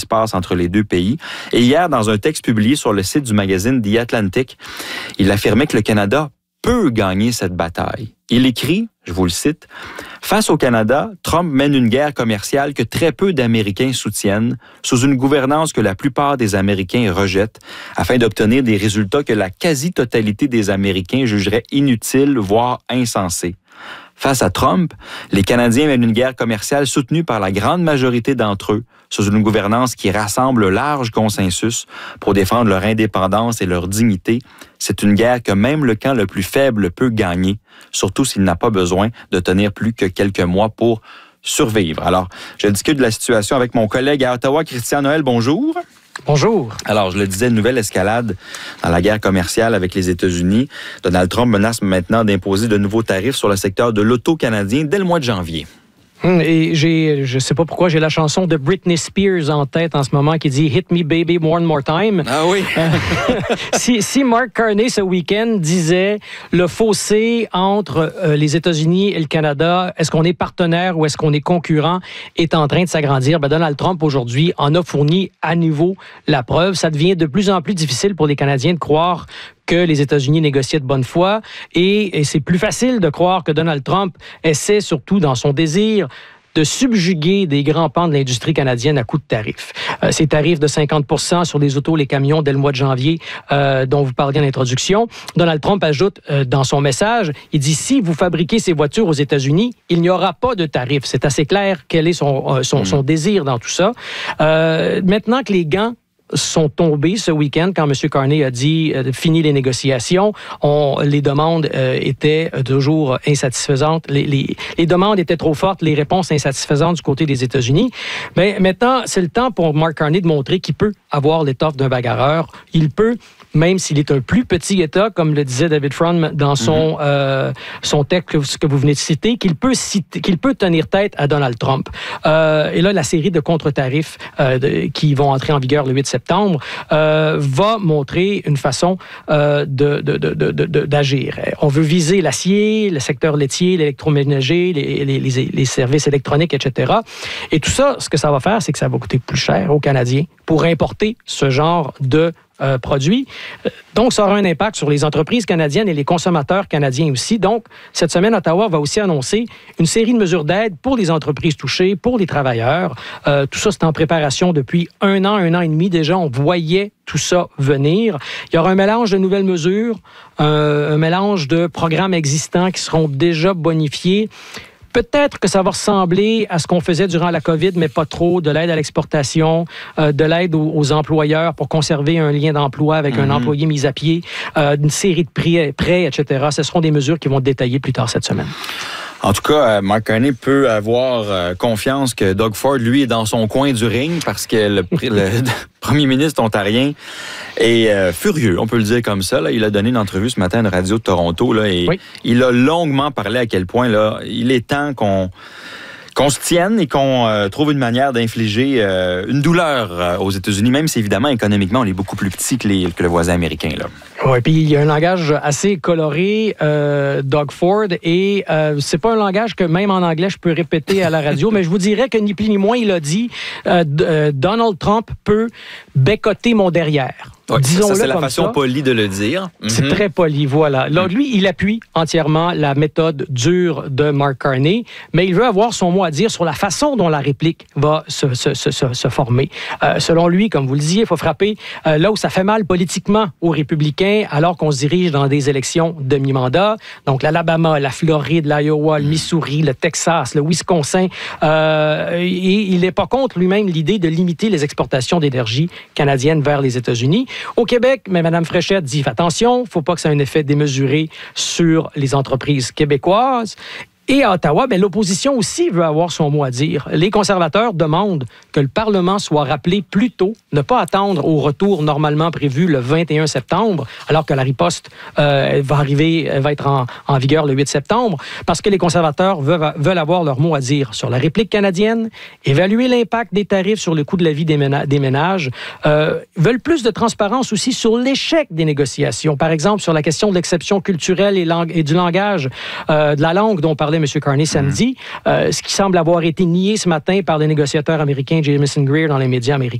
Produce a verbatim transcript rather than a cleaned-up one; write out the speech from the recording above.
se passe entre les deux pays. Et hier, dans un texte publié sur le site du magazine The Atlantic, il affirmait que le Canada peut gagner cette bataille. Il écrit, je vous le cite, « Face au Canada, Trump mène une guerre commerciale que très peu d'Américains soutiennent, sous une gouvernance que la plupart des Américains rejettent, afin d'obtenir des résultats que la quasi-totalité des Américains jugeraient inutiles, voire insensés. Face à Trump, les Canadiens mènent une guerre commerciale soutenue par la grande majorité d'entre eux, sous une gouvernance qui rassemble large consensus pour défendre leur indépendance et leur dignité. C'est une guerre que même le camp le plus faible peut gagner, surtout s'il n'a pas besoin de tenir plus que quelques mois pour survivre. » Alors, je discute de la situation avec mon collègue à Ottawa, Christian Noël. Bonjour. Bonjour. Alors, je le disais, une nouvelle escalade dans la guerre commerciale avec les États-Unis. Donald Trump menace maintenant d'imposer de nouveaux tarifs sur le secteur de l'auto canadien dès le mois de janvier. Et j'ai, je sais pas pourquoi, j'ai la chanson de Britney Spears en tête en ce moment qui dit « Hit me baby one more time ». Ah oui? Euh, si, si Mark Carney, ce week-end, disait le fossé entre euh, les États-Unis et le Canada, est-ce qu'on est partenaire ou est-ce qu'on est concurrent, est en train de s'agrandir, ben Donald Trump, aujourd'hui, en a fourni à nouveau la preuve. Ça devient de plus en plus difficile pour les Canadiens de croire que les États-Unis négociaient de bonne foi et, et c'est plus facile de croire que Donald Trump essaie, surtout dans son désir, de subjuguer des grands pans de l'industrie canadienne à coup de tarifs. Euh, ces tarifs de cinquante pour cent sur les autos, les camions dès le mois de janvier, euh, dont vous parliez en introduction. Donald Trump ajoute euh, dans son message, il dit « Si vous fabriquez ces voitures aux États-Unis, il n'y aura pas de tarifs. » C'est assez clair quel est son, euh, son, mmh. son désir dans tout ça. Euh, maintenant que les gants sont tombés ce week-end quand M. Carney a dit euh, « fini les négociations ». On, les demandes euh, étaient toujours insatisfaisantes. Les, les, les demandes étaient trop fortes, les réponses insatisfaisantes du côté des États-Unis. Mais maintenant, c'est le temps pour Mark Carney de montrer qu'il peut avoir l'étoffe d'un bagarreur. Il peut, même s'il est un plus petit État, comme le disait David Frum dans son, mm-hmm. euh, son texte que, que vous venez de citer, qu'il peut, citer, qu'il peut tenir tête à Donald Trump. Euh, et là, la série de contre-tarifs euh, de, qui vont entrer en vigueur le huit septembre euh, va montrer une façon euh, de, de, de, de, de, d'agir. On veut viser l'acier, le secteur laitier, l'électroménager, les, les, les, les services électroniques, et cetera. Et tout ça, ce que ça va faire, c'est que ça va coûter plus cher aux Canadiens pour importer ce genre de Euh, produits. Donc, ça aura un impact sur les entreprises canadiennes et les consommateurs canadiens aussi. Donc, cette semaine, Ottawa va aussi annoncer une série de mesures d'aide pour les entreprises touchées, pour les travailleurs. Euh, tout ça, c'est en préparation depuis un an, un an et demi. Déjà, on voyait tout ça venir. Il y aura un mélange de nouvelles mesures, euh, un mélange de programmes existants qui seront déjà bonifiés. Peut-être que ça va ressembler à ce qu'on faisait durant la COVID, mais pas trop, de l'aide à l'exportation, euh, de l'aide aux, aux employeurs pour conserver un lien d'emploi avec mm-hmm. un employé mis à pied, euh, une série de prêts, prêts, et cetera. Ce seront des mesures qui vont être détaillées plus tard cette semaine. En tout cas, Mark Carney peut avoir euh, confiance que Doug Ford, lui, est dans son coin du ring parce que le, le premier ministre ontarien est euh, furieux, on peut le dire comme ça. Là. Il a donné une entrevue ce matin à une radio de Toronto là, et oui. il a longuement parlé à quel point là, il est temps qu'on... qu'on se tienne et qu'on euh, trouve une manière d'infliger euh, une douleur euh, aux États-Unis, même si évidemment, économiquement, on est beaucoup plus petit que, les, que le voisin américain. Là. Oui, puis il y a un langage assez coloré, euh, Doug Ford, et euh, c'est pas un langage que même en anglais je peux répéter à la radio, mais je vous dirais que ni plus ni moins, il a dit euh, euh, Donald Trump peut bécoter mon derrière. Oui, ça, c'est la façon ça. polie de le dire. C'est mm-hmm. très poli, voilà. Là, lui, il appuie entièrement la méthode dure de Mark Carney, mais il veut avoir son mot à dire sur la façon dont la réplique va se, se, se, se, se former. Euh, selon lui, comme vous le disiez, il faut frapper euh, là où ça fait mal politiquement aux républicains, alors qu'on se dirige dans des élections demi-mandat. Donc, l'Alabama, la Floride, l'Iowa, le Missouri, le Texas, le Wisconsin. Euh, et il n'est pas contre lui-même l'idée de limiter les exportations d'énergie canadienne vers les États-Unis. Au Québec, mais Mme Fréchette dit attention, il ne faut pas que ça ait un effet démesuré sur les entreprises québécoises. Et à Ottawa, bien, l'opposition aussi veut avoir son mot à dire. Les conservateurs demandent que le Parlement soit rappelé plus tôt, ne pas attendre au retour normalement prévu le vingt et un septembre, alors que la riposte euh, va arriver, va être en, en vigueur le huit septembre, parce que les conservateurs veulent, veulent avoir leur mot à dire sur la réplique canadienne, évaluer l'impact des tarifs sur le coût de la vie des, ména- des ménages, euh, veulent plus de transparence aussi sur l'échec des négociations. Par exemple, sur la question de l'exception culturelle et, lang- et du langage, euh, de la langue dont parlait M. Carney samedi, euh, ce qui semble avoir été nié ce matin par le négociateur américain Jameson Greer dans les médias américains.